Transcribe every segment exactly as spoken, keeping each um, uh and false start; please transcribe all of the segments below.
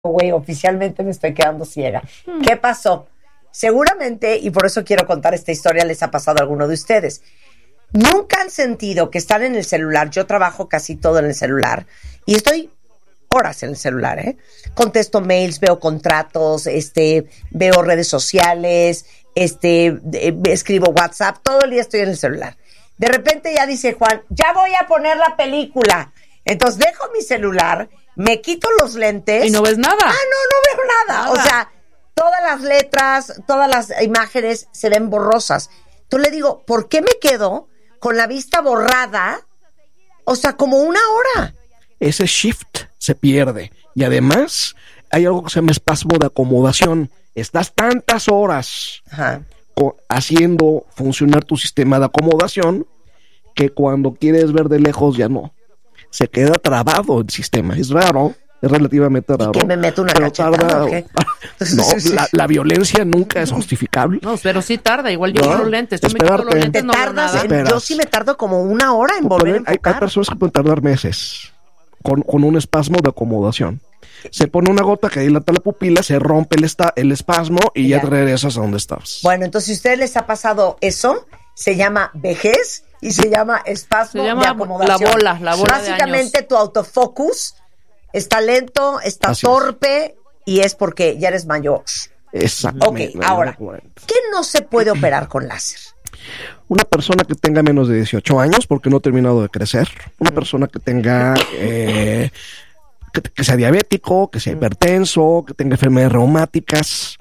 güey, oficialmente me estoy quedando ciega. Hmm. ¿Qué pasó? Seguramente, y por eso quiero contar esta historia, les ha pasado a alguno de ustedes. Nunca han sentido que están en el celular. Yo trabajo casi todo en el celular y estoy horas en el celular, ¿eh? Contesto mails, veo contratos, este, veo redes sociales, este, eh, escribo WhatsApp, todo el día estoy en el celular. De repente ya dice Juan, ya voy a poner la película. Entonces dejo mi celular, me quito los lentes. Y no ves nada. Ah, no, no veo nada. nada. O sea, todas las letras, todas las imágenes se ven borrosas. Entonces le digo, ¿por qué me quedo con la vista borrada? O sea, como una hora. Ese shift se pierde. Y además, hay algo que se llama espasmo de acomodación. Estás tantas horas Ajá. co- haciendo funcionar tu sistema de acomodación que cuando quieres ver de lejos ya no. Se queda trabado el sistema. Es raro. Es relativamente raro. ¿Y que me meto una pero cachetada tarda, o qué? No, la, la violencia nunca es justificable. No, pero sí tarda. Igual yo No, con los lentes. Yo me quito esperarte. los lentes, ¿Te no veo tardas? nada. En, yo Esperas. sí me tardo como una hora en volver a Pueden- hay, hay enfocar. personas que pueden tardar meses con, con un espasmo de acomodación. Se pone una gota que dilata la pupila, se rompe el, esta, el espasmo y ya, Ya. te regresas a donde estabas. Bueno, entonces si a ustedes les ha pasado eso, se llama vejez y se llama espasmo Se llama de acomodación. la bola, la bola de Básicamente años. tu autofocus está lento, está Así es. torpe y es porque ya eres mayor. Exactamente. Ok, ahora, ¿qué no se puede operar con láser? Una persona que tenga menos de dieciocho años porque no ha terminado de crecer. Una persona que tenga... Eh, que, que sea diabético, que sea hipertenso, que tenga enfermedades reumáticas.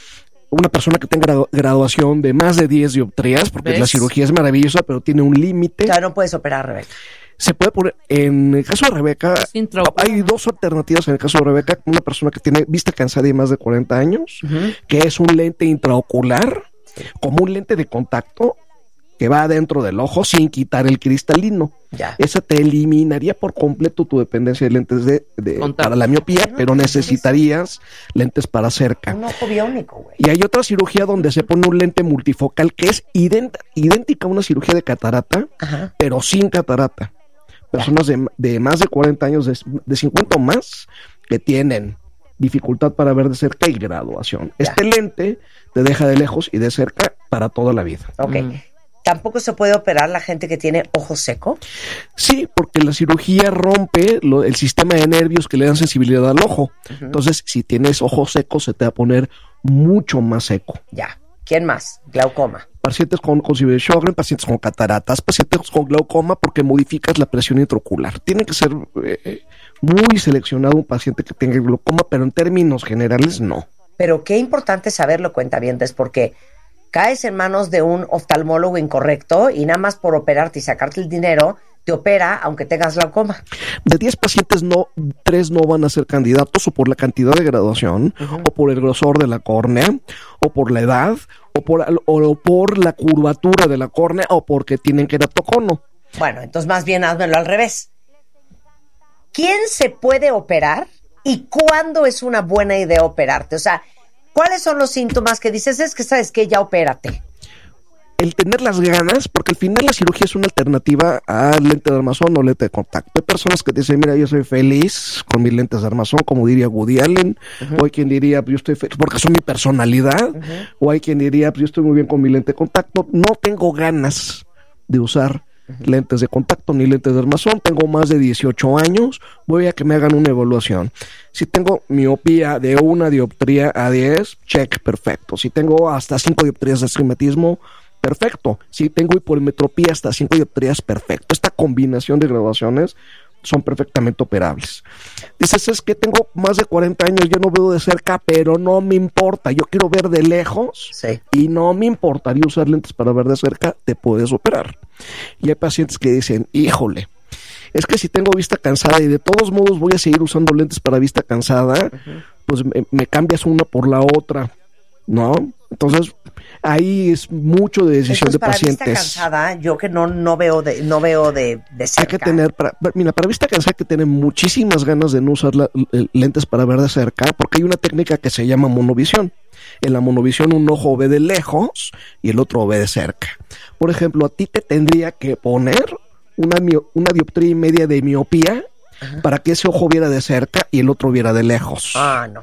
Una persona que tenga gradu- graduación de más de diez dioptrías, porque ¿Ves? la cirugía es maravillosa, pero tiene un límite. Ya no puedes operar, Rebeca. Se puede poner, en el caso de Rebeca, Es intraocular. hay dos alternativas en el caso de Rebeca. Una persona que tiene vista cansada y más de cuarenta años, Uh-huh. que es un lente intraocular, como un lente de contacto que va adentro del ojo sin quitar el cristalino. Ya. Esa te eliminaría por completo tu dependencia de lentes de, de Contacto. para la miopía, No, pero no, necesitarías lentes para cerca. Un ojo biónico, güey. Y hay otra cirugía donde se pone un lente multifocal que es ident- idéntica a una cirugía de catarata, Ajá. pero sin catarata. Personas de, de más de cuarenta años, de, de cincuenta o más, que tienen dificultad para ver de cerca y graduación. Ya. Este lente te deja de lejos y de cerca para toda la vida. Ok. Mm. ¿Tampoco se puede operar la gente que tiene ojo seco? Sí, porque la cirugía rompe lo- el sistema de nervios que le dan sensibilidad al ojo. Ujú. Entonces, si tienes ojo seco, se te va a poner mucho más seco. Ya. ¿Quién más? Glaucoma. Pacientes con, con Sjögren, pacientes con cataratas, pacientes con glaucoma, porque modificas la presión intraocular. Tiene que ser eh, muy seleccionado un paciente que tenga glaucoma, pero en términos generales no. Pero qué importante saberlo, cuentavientes, porque caes en manos de un oftalmólogo incorrecto y nada más por operarte y sacarte el dinero, te opera aunque tengas glaucoma. De diez pacientes, no, tres no van a ser candidatos, o por la cantidad de graduación, Ujú. o por el grosor de la córnea, o por la edad, o por, al- o por la curvatura de la córnea, o porque tienen queratocono. Bueno, entonces más bien házmelo al revés. ¿Quién se puede operar y cuándo es una buena idea operarte? O sea, ¿cuáles son los síntomas que dices, es que sabes que ya opérate? El tener las ganas, porque al final la cirugía es una alternativa a lente de armazón o lente de contacto. Hay personas que dicen, mira, yo soy feliz con mis lentes de armazón, como diría Woody Allen, Uh-huh. o hay quien diría, pues yo estoy feliz porque son mi personalidad, Uh-huh. o hay quien diría, pues yo estoy muy bien con mi lente de contacto, no tengo ganas de usar Uh-huh. lentes de contacto ni lentes de armazón, tengo más de dieciocho años, voy a que me hagan una evaluación. Si tengo miopía de una dioptría a diez, check, perfecto. Si tengo hasta cinco dioptrías de astigmatismo, perfecto. Si tengo hipometropía hasta cinco dioptrías, perfecto. Esta combinación de graduaciones son perfectamente operables. Dices, es que tengo más de cuarenta años, yo no veo de cerca, pero no me importa, yo quiero ver de lejos Sí. y no me importaría usar lentes para ver de cerca, te puedes operar. Y hay pacientes que dicen, híjole, es que si tengo vista cansada y de todos modos voy a seguir usando lentes para vista cansada, Uh-huh. pues me, me cambias una por la otra, ¿no? Entonces, ahí es mucho de decisión Entonces, de para pacientes. vista cansada, yo que no, no veo de, no veo de, de cerca. Hay que tener, para, mira, para vista cansada hay que tener muchísimas ganas de no usar la- l- lentes para ver de cerca, porque hay una técnica que se llama monovisión. En la monovisión un ojo ve de lejos y el otro ve de cerca. Por ejemplo, a ti te tendría que poner una, mio- una dioptría y media de miopía para que ese ojo viera de cerca y el otro viera de lejos. Ah, no.